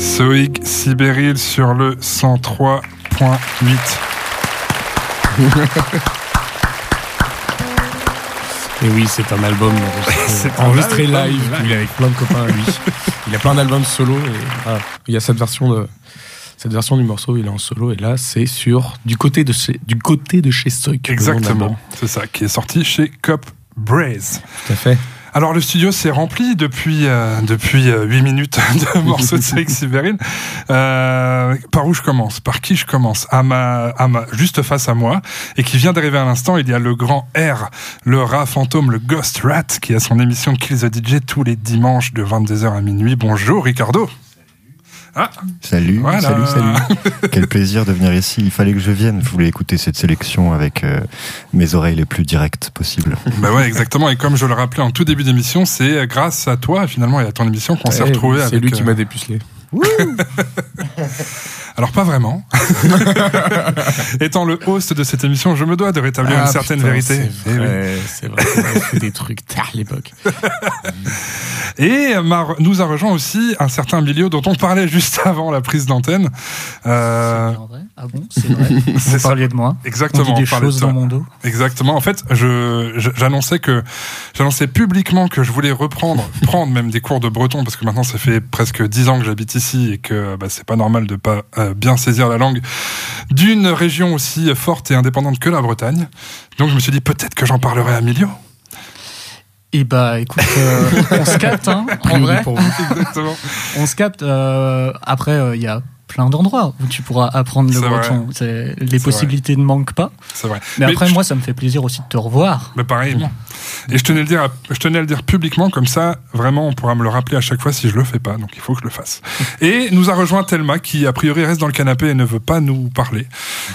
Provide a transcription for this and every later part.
Soig Sibéril sur le 103.8. Et oui, c'est un album enregistré live. Il est avec plein de copains à lui. Il a plein d'albums solo. Et voilà. Il y a cette version du morceau, il est en solo. Et là, c'est du côté de chez Soig. Exactement. C'est ça, qui est sorti chez Cop Braze. Tout à fait. Alors le studio s'est rempli depuis 8 minutes de morceaux de Soig Sibéril. Par où je commence? Par qui je commence? Juste face à moi, et qui vient d'arriver à l'instant, il y a le grand R, le rat fantôme, le Ghost Rat, qui a son émission Kill the DJ tous les dimanches de 22h à minuit. Bonjour Ricardo. Salut, voilà. Salut. Quel plaisir de venir ici. Il fallait que je vienne. Je voulais écouter cette sélection avec mes oreilles les plus directes possibles. Bah ouais, exactement. Et comme je le rappelais en tout début d'émission, c'est grâce à toi finalement et à ton émission qu'on s'est retrouvés avec. C'est lui qui m'a dépucelé. Alors pas vraiment. Étant le host de cette émission, je me dois de rétablir une certaine vérité. C'est vrai. On a fait des trucs tard à l'époque. Et nous a rejoint aussi un certain Emilio dont on parlait juste avant la prise d'antenne. C'est vrai. Ah bon, c'est vrai. Vous parliez de moi. Exactement. On dit des choses dans mon dos. Exactement. En fait, j'annonçais publiquement que je voulais prendre même des cours de breton, parce que maintenant ça fait presque 10 ans que j'habite ici et que c'est pas normal de pas bien saisir la langue d'une région aussi forte et indépendante que la Bretagne. Donc je me suis dit peut-être que j'en parlerai à Emilio. Et écoute, on se capte, hein, en vrai. Exactement. On se capte. Après, il y a plein d'endroits où tu pourras apprendre le breton. Les possibilités ne manquent pas. C'est vrai. Mais après, moi, ça me fait plaisir aussi de te revoir. Mais pareil. Et je tenais à le dire publiquement, comme ça, vraiment, on pourra me le rappeler à chaque fois si je le fais pas. Donc, il faut que je le fasse. Et nous a rejoint Thelma, qui, a priori, reste dans le canapé et ne veut pas nous parler.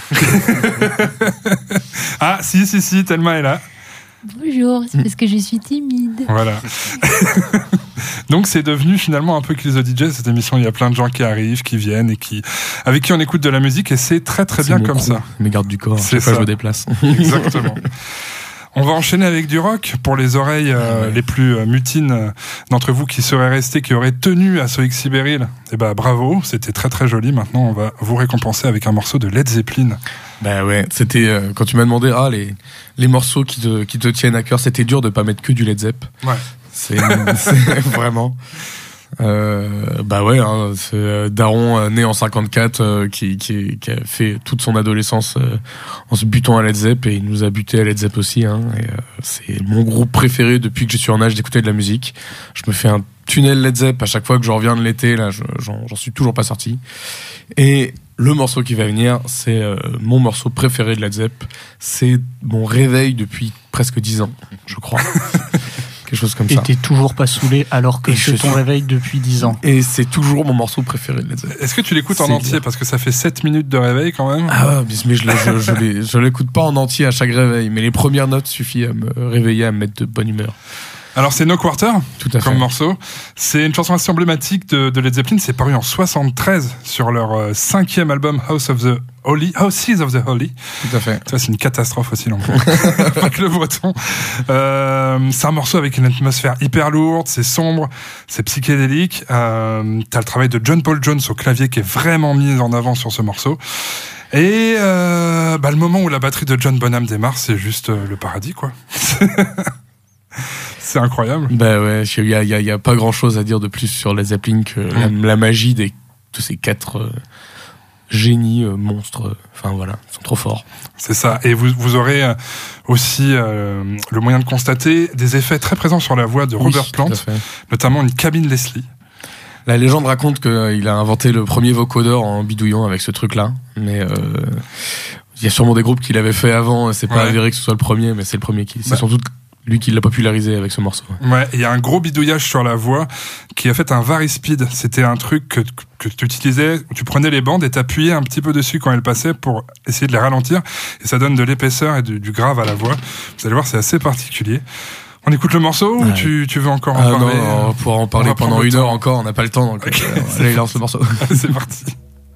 Ah, si, Thelma est là. Bonjour, c'est parce que je suis timide. Voilà. Donc c'est devenu finalement un peu Kill the DJ, cette émission. Il y a plein de gens qui arrivent, qui viennent et avec qui on écoute de la musique, et c'est très très bien comme ça. Mes gardes du corps, c'est ça. Je me déplace. Exactement. On va enchaîner avec du rock pour les oreilles les plus mutines d'entre vous qui seraient restés, qui auraient tenu à Soig Sibéril. Et bravo, c'était très très joli. Maintenant, on va vous récompenser avec un morceau de Led Zeppelin. Bah ouais, c'était quand tu m'as demandé les morceaux qui te tiennent à cœur, c'était dur de pas mettre que du Led Zepp. Ouais. C'est vraiment. C'est Daron né en 54 qui a fait toute son adolescence en se butant à Led Zepp, et il nous a buté à Led Zepp aussi, hein, et c'est mon groupe préféré depuis que je suis en âge d'écouter de la musique. Je me fais un tunnel Led Zepp à chaque fois que je reviens de l'été, là j'en suis toujours pas sorti. Et le morceau qui va venir, c'est mon morceau préféré de Led Zepp. C'est mon réveil depuis presque 10 ans, je crois. Quelque chose comme ça. Et t'es toujours pas saoulé alors que c'est ton réveil depuis 10 ans. Et c'est toujours mon morceau préféré de Led Zepp. Est-ce que tu l'écoutes en entier? Parce que ça fait 7 minutes de réveil quand même. Ah ouais, mais je l'écoute pas en entier à chaque réveil. Mais les premières notes suffisent à me réveiller, à me mettre de bonne humeur. Alors c'est No Quarter, comme morceau. C'est une chanson assez emblématique de Led Zeppelin. C'est paru en 73 sur leur 5e album Houses of the Holy. Tout à fait. Ça, c'est une catastrophe aussi, l'anglais. Avec le breton. C'est un morceau avec une atmosphère hyper lourde, c'est sombre, c'est psychédélique. T'as le travail de John Paul Jones au clavier qui est vraiment mis en avant sur ce morceau. Et le moment où la batterie de John Bonham démarre, c'est juste le paradis, quoi. C'est incroyable. Bah ouais, il y a pas grand chose à dire de plus sur Led Zeppelin que la magie de ces 4 génies monstres. Enfin voilà, ils sont trop forts. C'est ça. Et vous aurez aussi le moyen de constater des effets très présents sur la voix de Robert Plant, notamment une cabine Leslie. La légende raconte qu'il a inventé le premier vocodeur en bidouillant avec ce truc-là, mais il y a sûrement des groupes qui l'avaient fait avant. C'est pas avéré que ce soit le premier, mais c'est le premier c'est sans doute lui qui l'a popularisé avec ce morceau. Ouais, il y a un gros bidouillage sur la voix qui a fait un vari-speed. C'était un truc que tu utilisais, tu prenais les bandes et t'appuyais un petit peu dessus quand elles passaient pour essayer de les ralentir, et ça donne de l'épaisseur et du grave à la voix. Vous allez voir, c'est assez particulier. On écoute le morceau ou tu veux encore en parler? Non, on pourra en parler pendant 1 heure encore, on n'a pas le temps, donc okay. allez, lance le morceau. C'est parti.